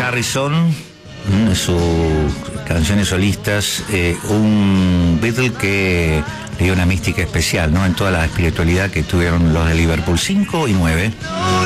Harrison, sus canciones solistas, un Beatle que le dio una mística especial, ¿no? En toda la espiritualidad que tuvieron los de Liverpool 5 y 9.